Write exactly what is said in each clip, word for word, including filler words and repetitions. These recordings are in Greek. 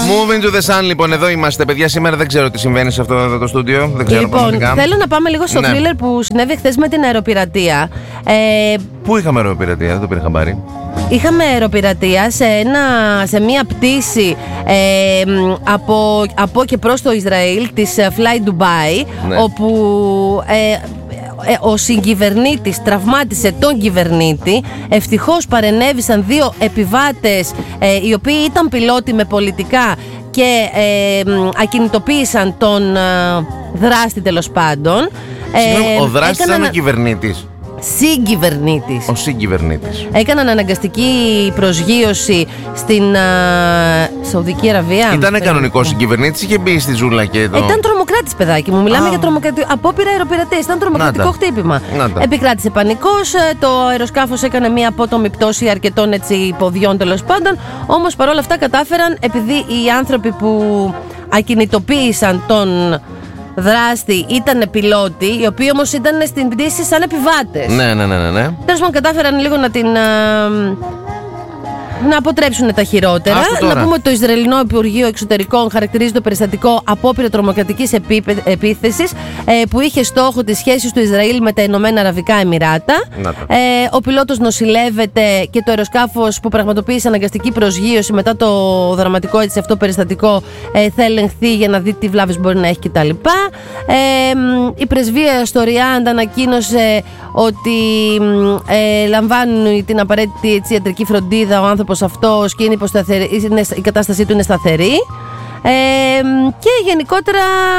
Moving to the Sun, λοιπόν, εδώ είμαστε, παιδιά. Σήμερα δεν ξέρω τι συμβαίνει σε αυτό εδώ το στούντιο. Δεν ξέρω λοιπόν, πραγματικά. Θέλω να πάμε λίγο στο ναι. thriller που συνέβη χθες με την αεροπειρατεία. Ε, Πού είχαμε αεροπειρατεία, δεν το πήρε χαμπάρι. Είχαμε αεροπειρατεία σε, ένα, σε μία πτήση ε, από, από και προς το Ισραήλ της Fly Dubai, ναι. όπου ε, ε, ο συγκυβερνήτης τραυμάτισε τον κυβερνήτη. Ευτυχώς παρενέβησαν δύο επιβάτες ε, οι οποίοι ήταν πιλότοι με πολιτικά και ε, ακινητοποίησαν τον ε, δράστη, τέλος πάντων. Ε, ο δράστης ήταν ο κυβερνήτης. Συγκυβερνήτης. Ο συγκυβερνήτης. Έκαναν αναγκαστική προσγείωση στην α, Σαουδική Αραβία. Ήταν κανονικός συγκυβερνήτης, είχε μπει στη ζούλα και εδώ. Ήταν τρομοκράτης, παιδάκι μου. Μιλάμε Α. για τρομοκρατικό. Απόπειρα αεροπειρατείας. Ήταν τρομοκρατικό Νάτα. χτύπημα. Νάτα. Επικράτησε πανικός. Το αεροσκάφος έκανε μία απότομη πτώση αρκετών έτσι, ποδιών, τέλος πάντων. Όμως παρόλα αυτά κατάφεραν, επειδή οι άνθρωποι που ακινητοποίησαν τον δράστη ήταν πιλότοι, οι οποίοι όμως ήταν στην πτήση σαν επιβάτες. Ναι, ναι, ναι, ναι, ναι. Τέλος πάντων, κατάφεραν λίγο να την α, να αποτρέψουν τα χειρότερα. Να πούμε ότι το Ισραηλινό Υπουργείο Εξωτερικών χαρακτηρίζει το περιστατικό απόπειρα τρομοκρατικής επίθεσης ε, που είχε στόχο τις σχέσεις του Ισραήλ με τα Ηνωμένα Αραβικά Εμιράτα. Ε, ο πιλότος νοσηλεύεται και το αεροσκάφος που πραγματοποίησε αναγκαστική προσγείωση μετά το δραματικό έτσι, αυτό περιστατικό ε, θα ελεγχθεί για να δει τι βλάβες μπορεί να έχει κτλ. Ε, η πρεσβεία στο Ριάντ ανακοίνωσε ότι ε, λαμβάνουν την απαραίτητη έτσι, ιατρική φροντίδα ο άνθρωπος αυτός και είναι είναι, η κατάστασή του είναι σταθερή. Ε, και γενικότερα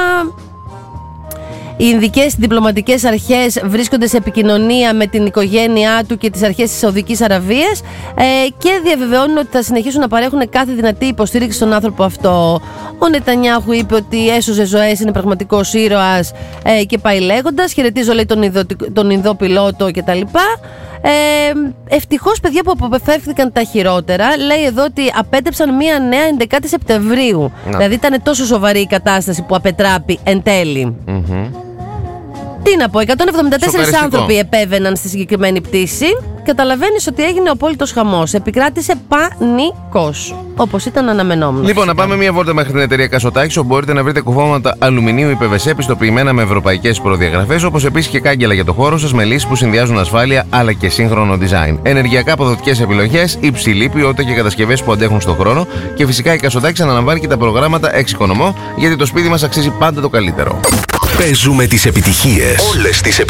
οι Ινδικές διπλωματικές αρχές βρίσκονται σε επικοινωνία με την οικογένειά του και τις αρχές της Σαουδικής Αραβίας ε, και διαβεβαιώνουν ότι θα συνεχίσουν να παρέχουν κάθε δυνατή υποστήριξη στον άνθρωπο αυτό. Ο Νετανιάχου είπε ότι έσωζε ζωές, είναι πραγματικός ήρωας ε, και πάει λέγοντας. Χαιρετίζω, λέει, τον, Ινδο, τον Ινδό πιλότο κτλ. Ε, ευτυχώς, παιδιά, που αποφεύθηκαν τα χειρότερα. Λέει εδώ ότι απέτρεψαν μία νέα έντεκα Σεπτεμβρίου. Να. Δηλαδή ήταν τόσο σοβαρή η κατάσταση που απετράπη εν τέλει. Mm-hmm. Τι να πω, εκατόν εβδομήντα τέσσερις άνθρωποι επέβαιναν στη συγκεκριμένη πτήση. Καταλαβαίνεις ότι έγινε ο απόλυτος χαμός. Επικράτησε πανικός, όπως ήταν αναμενόμενο. Λοιπόν, να πάμε μία βόλτα μέχρι την εταιρεία Κασοτάκης, όπου μπορείτε να βρείτε κουφώματα αλουμινίου ή πι βι σι πιστοποιημένα με ευρωπαϊκές προδιαγραφές, όπως επίσης και κάγκελα για το χώρο σας με λύσεις που συνδυάζουν ασφάλεια αλλά και σύγχρονο design. Ενεργειακά αποδοτικές επιλογές, υψηλή ποιότητα και κατασκευές που αντέχουν στον χρόνο. Και φυσικά η Κασοτάκης αναλαμβάνει και τα προγράμματα εξοικονομώ, γιατί το σπίτι μας αξίζει πάντα το καλύτερο. Παίζουμε τις επιτυχίες. Όλες τις επιτυχίες.